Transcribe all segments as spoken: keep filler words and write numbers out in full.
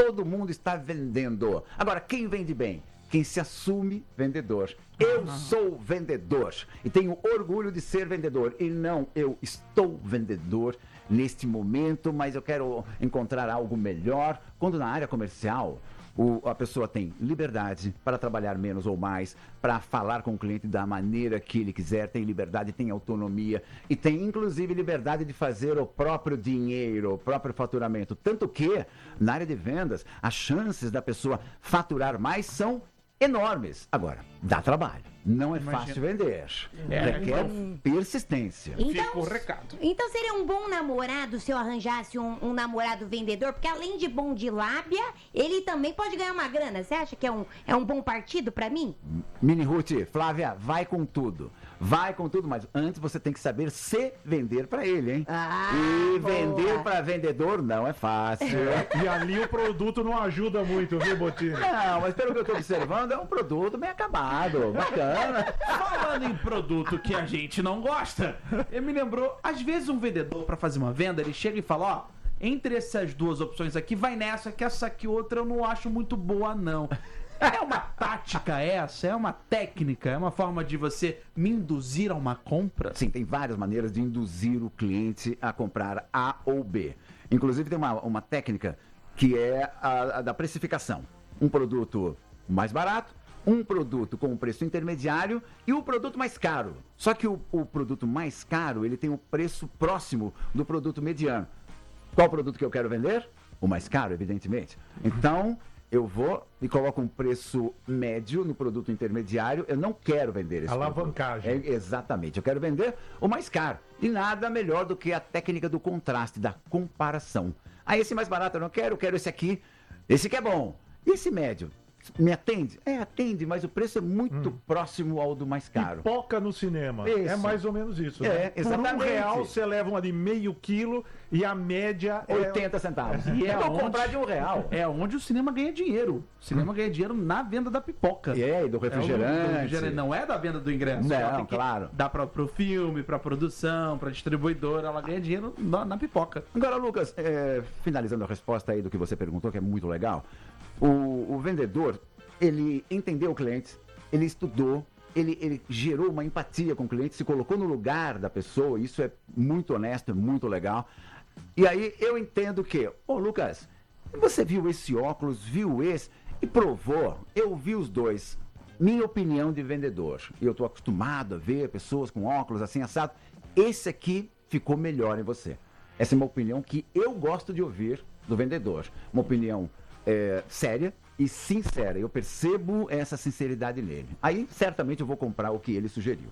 Todo mundo está vendendo. Agora, quem vende bem? Quem se assume vendedor. Eu sou vendedor e tenho orgulho de ser vendedor. E não, eu estou vendedor neste momento, mas eu quero encontrar algo melhor. Quando na área comercial, o, a pessoa tem liberdade para trabalhar menos ou mais, para falar com o cliente da maneira que ele quiser, tem liberdade, tem autonomia e tem inclusive liberdade de fazer o próprio dinheiro, o próprio faturamento. Tanto que, na área de vendas, as chances da pessoa faturar mais são enormes. Agora, dá trabalho. Não é Imagina. fácil vender. É, Requer então- persistência. Fica o recado. Então seria um bom namorado se eu arranjasse um, um namorado vendedor, porque além de bom de lábia, ele também pode ganhar uma grana. Você acha que é um, é um bom partido pra mim? Mini Ruth, Flávia, vai com tudo. Vai com tudo, mas antes você tem que saber se vender pra ele, hein? Ah, e boa. vender pra vendedor não é fácil. E ali o produto não ajuda muito, viu, Bottini? Não, mas pelo que eu tô observando, é um produto bem acabado, bacana. Falando em produto que a gente não gosta, ele me lembrou, às vezes um vendedor, pra fazer uma venda, ele chega e fala, ó, entre essas duas opções aqui, vai nessa, que essa aqui outra eu não acho muito boa, não. É uma tática essa? É uma técnica? É uma forma de você me induzir a uma compra? Sim, tem várias maneiras de induzir o cliente a comprar A ou B. Inclusive tem uma, uma técnica que é a, a da precificação. Um produto mais barato, um produto com um preço intermediário e o produto mais caro. Só que o, o produto mais caro, ele tem um preço próximo do produto mediano. Qual produto que eu quero vender? O mais caro, evidentemente. Então, eu vou e coloco um preço médio no produto intermediário. Eu não quero vender esse Alavancagem. produto. É, exatamente. Eu quero vender o mais caro. E nada melhor do que a técnica do contraste, da comparação. Ah, esse mais barato eu não quero, eu quero esse aqui. Esse que é bom. E esse médio? Me atende? É, atende, mas o preço é muito Hum. próximo ao do mais caro. Pipoca no cinema. Isso. É mais ou menos isso. É, né? Por um exatamente. real você leva uma de meio quilo e a média é... oitenta centavos. E é eu vou onde- comprar de um real. É onde o cinema ganha dinheiro. O cinema ganha dinheiro na venda da pipoca. É, e do É o- refrigerante. do refrigerante. Não é da venda do ingresso. Não, Ela tem que claro. Dá pra, pro filme, pra produção, pra distribuidora. Ela ganha dinheiro na, na pipoca. Agora, Lucas, é, finalizando a resposta aí do que você perguntou, que é muito legal, o, o vendedor, ele entendeu o cliente, ele estudou, ele, ele gerou uma empatia com o cliente, se colocou no lugar da pessoa, isso é muito honesto, é muito legal. E aí eu entendo que, ô Lucas, você viu esse óculos, viu esse e provou, eu vi os dois. Minha opinião de vendedor, e eu estou acostumado a ver pessoas com óculos assim assado, esse aqui ficou melhor em você. Essa é uma opinião que eu gosto de ouvir do vendedor. Uma opinião é, séria e sincera. Eu percebo essa sinceridade nele. Aí, certamente, eu vou comprar o que ele sugeriu.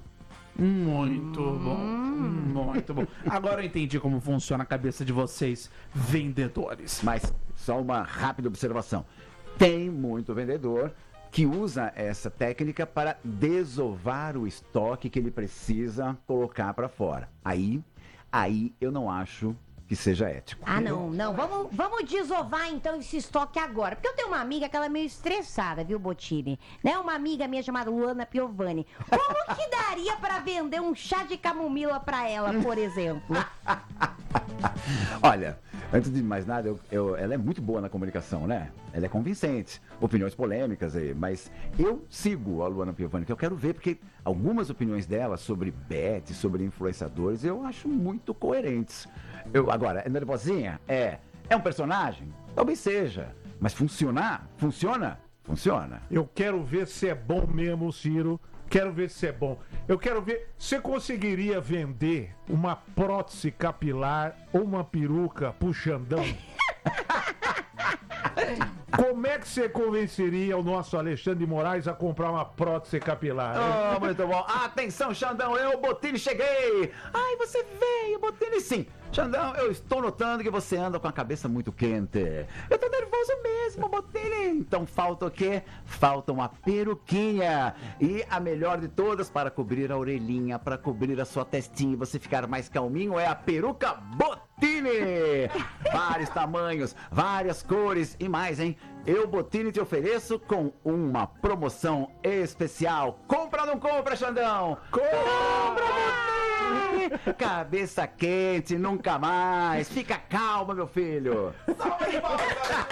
Muito bom. Muito bom. Agora eu entendi como funciona a cabeça de vocês, vendedores. Mas, só uma rápida observação. Tem muito vendedor que usa essa técnica para desovar o estoque que ele precisa colocar para fora. Aí, aí eu não acho que seja ético. Ah, não, não. Vamos, vamos desovar então esse estoque agora. Porque eu tenho uma amiga que ela é meio estressada, viu, Bottini? Né? Uma amiga minha chamada Luana Piovani. Como que daria pra vender um chá de camomila pra ela, por exemplo? Olha, antes de mais nada, eu, eu- ela é muito boa na comunicação, né? Ela é convincente, opiniões polêmicas, aí, mas eu sigo a Luana Piovani, que eu quero ver, porque algumas opiniões dela sobre bet, sobre influenciadores, eu acho muito coerentes. Eu, agora, é nervosinha? É. É um personagem? Talvez seja. Mas funcionar? Funciona? Funciona. Eu quero ver se é bom mesmo, Ciro. Quero ver se é bom. Eu quero ver. Você conseguiria vender uma prótese capilar ou uma peruca pro Xandão? Como é que você convenceria o nosso Alexandre de Moraes a comprar uma prótese capilar? hein? Oh, muito bom. Atenção, Xandão, eu, Bottini, cheguei. Ai, você veio, Bottini, sim. Xandão, eu estou notando que você anda com a cabeça muito quente. Eu tô nervoso mesmo, Bottini. Então falta o quê? Falta uma peruquinha. E a melhor de todas para cobrir a orelhinha, para cobrir a sua testinha e você ficar mais calminho é a peruca Bottini. Vários tamanhos, várias cores e mais, hein? Eu, Bottini, te ofereço com uma promoção especial. Compra ou não compra, Xandão? Compra, Bottini! Cabeça quente, nunca mais. Fica calma, meu filho.